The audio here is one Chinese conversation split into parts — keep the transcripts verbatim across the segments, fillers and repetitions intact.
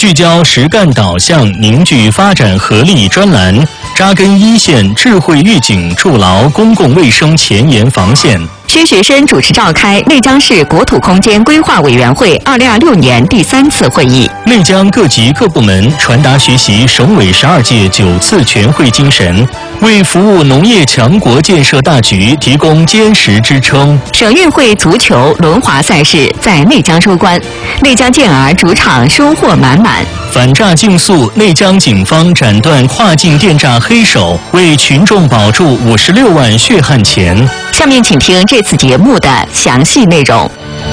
聚焦实干导向，凝聚发展合力专栏，扎根一线智慧预警，筑牢公共卫生前沿防线。 薛学深主持召开内江市国土空间规划委员会二零二六年第三次会议。 内江各级各部门传达学习省委十二届九次全会精神，为服务农业强国建设大局提供坚实支撑。 省运会足球轮滑赛事在内江收官，内江健儿主场收获满满。 反诈竞速，内江警方斩断跨境电诈黑手，为群众保住五十六万血汗钱。 下面请听这次节目的详细内容。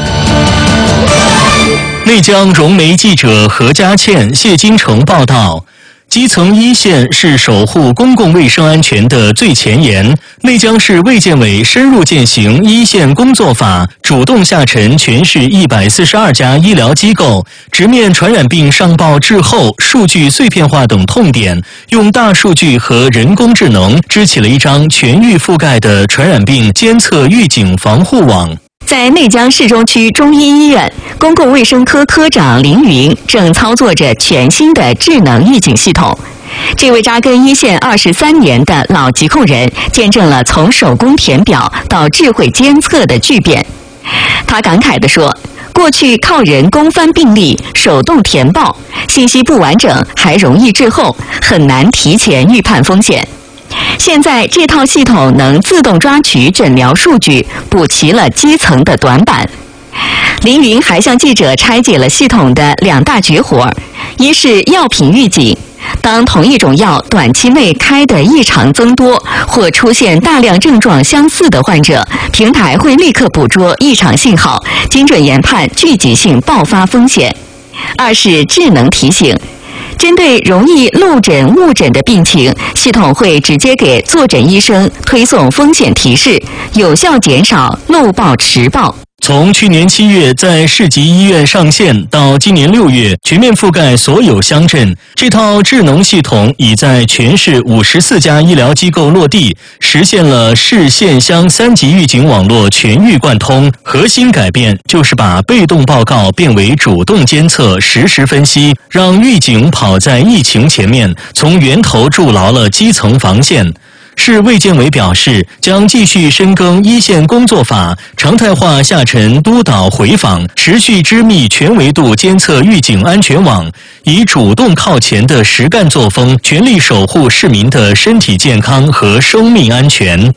内江融媒记者何家倩、谢金城报道。基层一线是守护公共卫生安全的最前沿。内江市卫健委深入践行一线工作法，主动下沉全市一百四十二家医疗机构，直面传染病上报滞后、数据碎片化等痛点，用大数据和人工智能织起了一张全域覆盖的传染病监测预警防护网。 在内江市中区中医医院，公共卫生科科长林云正操作着全新的智能预警系统。这位扎根一线二十三年的老疾控人，见证了从手工填表到智慧监测的巨变。他感慨地说：“过去靠人工翻病历、手动填报，信息不完整，还容易滞后，很难提前预判风险。现在这套系统能自动抓取诊疗数据，补齐了基层的短板。”林云还向记者拆解了系统的两大绝活，一是药品预警。当同一种药短期内开的异常增多，或出现大量症状相似的患者，平台会立刻捕捉异常信号，精准研判聚集性爆发风险。二是智能提醒。针对容易漏诊误诊的病情，系统会直接给坐诊医生推送风险提示，有效减少漏报迟报。 从去年七月在市级医院上线，到今年六月全面覆盖所有乡镇，这套智能系统已在全市五十四家医疗机构落地，实现了市县乡三级预警网络全域贯通。核心改变就是把被动报告变为主动监测、实时分析，让预警跑在疫情前面，从源头筑牢了基层防线。市卫健委表示，将继续深耕一线工作法，常态化下沉督导回访，持续织密全维度监测预警安全网，以主动靠前的实干作风，全力守护市民的身体健康和生命安全。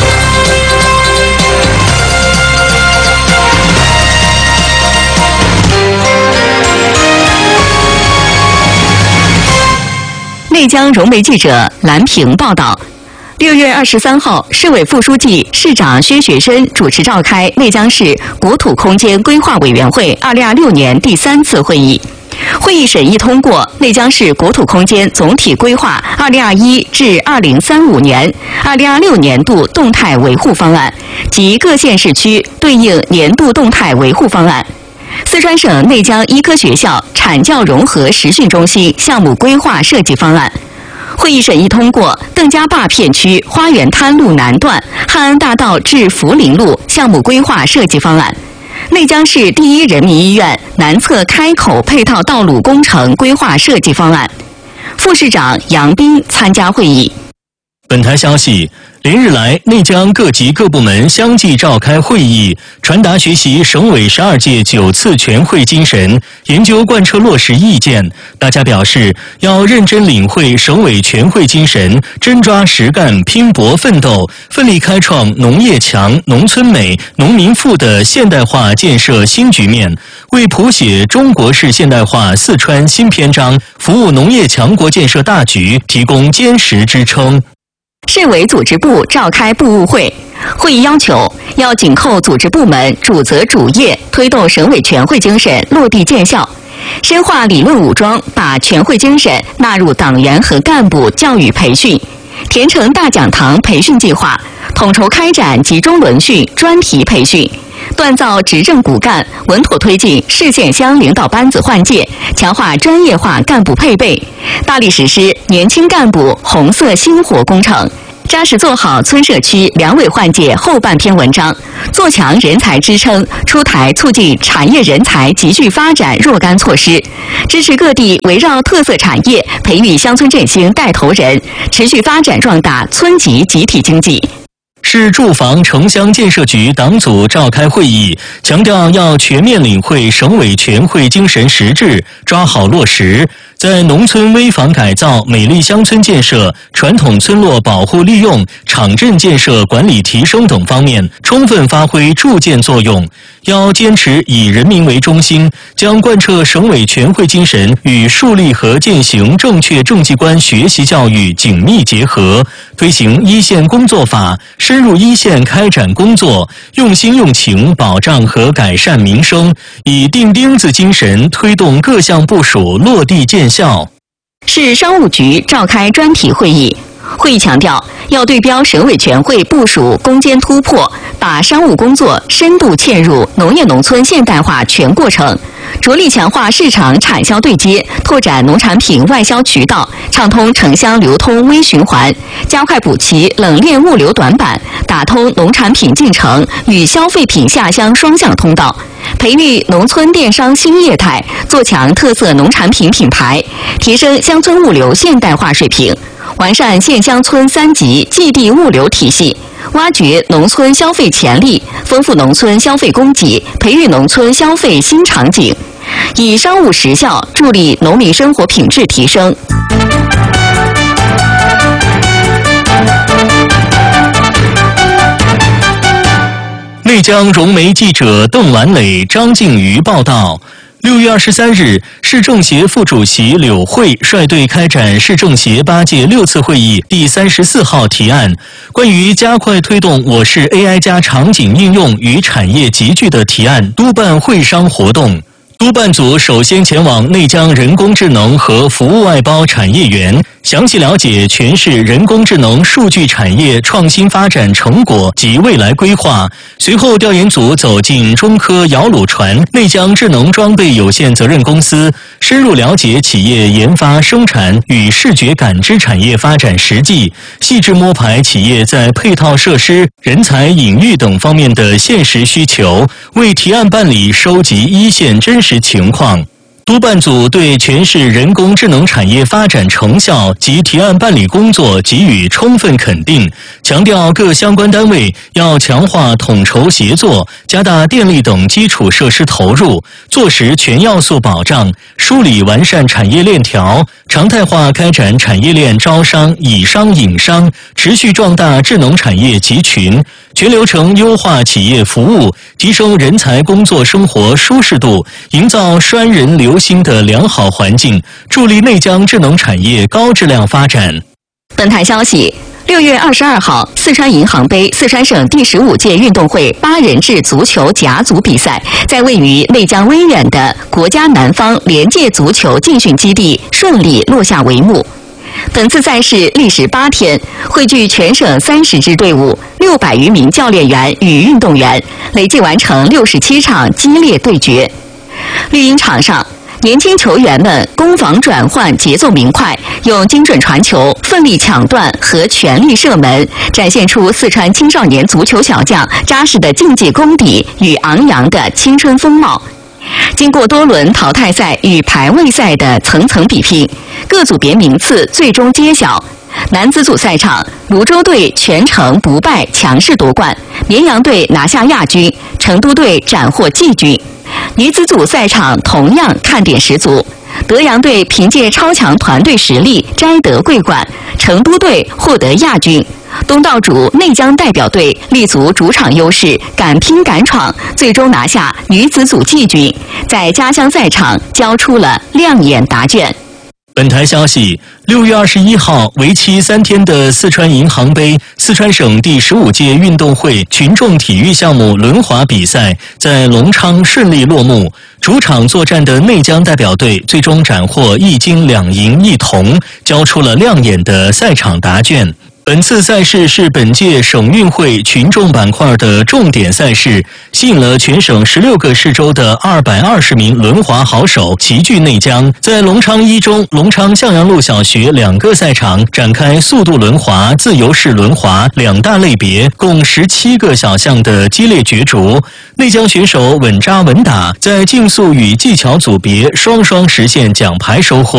内江融媒记者蓝平报道。六月二十三号，市委副书记、市长薛学深主持召开内江市国土空间规划委员会二零二六年第三次会议。会议审议通过内江市国土空间总体规划二零二一至二零三五年、二零二六年度动态维护方案及各县市区对应年度动态维护方案。四川省内江医科学校产教融合实训中心项目规划设计方案。会议审议通过邓家坝片区花园滩路南段汉安大道至福林路项目规划设计方案，内江市第一人民医院南侧开口配套道路工程规划设计方案。副市长杨斌参加会议。 本台消息，连日来，内江各级各部门相继召开会议，传达学习省委十二届九次全会精神，研究贯彻落实意见。大家表示，要认真领会省委全会精神，真抓实干，拼搏奋斗，奋力开创农业强、农村美、农民富的现代化建设新局面，为谱写中国式现代化四川新篇章，服务农业强国建设大局提供坚实支撑。 市委组织部召开部务会，会议要求要紧扣组织部门主责主业，推动省委全会精神落地见效，深化理论武装，把全会精神纳入党员和干部教育培训，填成大讲堂培训计划，统筹开展集中轮训、专题培训，锻造执政骨干，稳妥推进市县乡领导班子换届，强化专业化干部配备，大力实施年轻干部红色星火工程， 扎实做好村社区两委换届后半篇文章，做强人才支撑，出台促进产业人才集聚发展若干措施，支持各地围绕特色产业培育乡村振兴带头人，持续发展壮大村级集体经济。 市住房城乡建设局党组召开会议，强调要全面领会省委全会精神实质，抓好落实，在农村危房改造、美丽乡村建设、传统村落保护利用、场镇建设管理提升等方面充分发挥助建作用。要坚持以人民为中心，将贯彻省委全会精神与树立和践行正确政绩观学习教育紧密结合，推行一线工作法，深入一线开展工作，用心用情保障和改善民生，以钉钉子精神推动各项部署落地见效。 市商务局召开专题会议，会议强调，要对标省委全会部署攻坚突破，把商务工作深度嵌入农业农村现代化全过程，着力强化市场产销对接，拓展农产品外销渠道，畅通城乡流通微循环，加快补齐冷链物流短板，打通农产品进城与消费品下乡双向通道，培育农村电商新业态，做强特色农产品品牌，提升乡村物流现代化水平，完善县乡村三级寄递物流体系，挖掘农村消费潜力，丰富农村消费供给，培育农村消费新场景，以商务实效助力农民生活品质提升。 内江融媒记者邓完磊、张静瑜报道。六月二十三日，市政协副主席柳慧率队开展市政协八届六次会议第三十四号提案，关于加快推动我市 A I 加场景应用与产业集聚的提案督办会商活动。督办组首先前往内江人工智能和服务外包产业园，详细了解全市人工智能数据产业创新发展成果及未来规划。随后，调研组走进中科摇橹船内江智能装备有限责任公司，深入了解企业研发、生产与视觉感知产业发展实际，细致摸排企业在配套设施、人才引育等方面的现实需求，为提案办理收集一线真实情况。督办组对全市人工智能产业发展成效及提案办理工作给予充分肯定，强调各相关单位要强化统筹协作，加大电力等基础设施投入，做实全要素保障，梳理完善产业链条，常态化开展产业链招商、以商引商，持续壮大智能产业集群，全流程优化企业服务，提升人才工作生活舒适度，营造拴人留心的良好环境，助力内江智能产业高质量发展。 本台消息，六月二十二号，四川银行杯四川省第十五届运动会八人制足球甲组比赛在位于内江威远的国家南方联界足球竞训基地顺利落下帷幕。本次赛事历时八天，汇聚全省三十支队伍、六百余名教练员与运动员，累计完成六十七场激烈对决。绿茵场上，年轻球员们攻防转换节奏明快，用精准传球、奋力抢断和全力射门，展现出四川青少年足球小将扎实的竞技功底与昂扬的青春风貌。经过多轮淘汰赛与排位赛的层层比拼，各组别名次最终揭晓。男子组赛场，泸州队全程不败强势夺冠，绵阳队拿下亚军，成都队斩获季军。女子组赛场同样看点十足，德阳队凭借超强团队实力摘得桂冠，成都队获得亚军。东道主内江代表队立足主场优势，敢拼敢闯，最终拿下女子组季军，在家乡赛场交出了亮眼答卷。 本台消息，六月二十一号，为期三天的四川银行杯四川省第十五届运动会群众体育项目轮滑比赛在隆昌顺利落幕。主场作战的内江代表队最终斩获一金两银一铜，交出了亮眼的赛场答卷。 本次赛事是本届省运会群众板块的重点赛事，吸引了全省十六个市州的二百二十名轮滑好手齐聚内江。在隆昌一中、隆昌向阳路小学两个赛场展开速度轮滑、自由式轮滑两大类别，共十七个小项的激烈角逐。内江选手稳扎稳打，在竞速与技巧组别双双实现奖牌收获。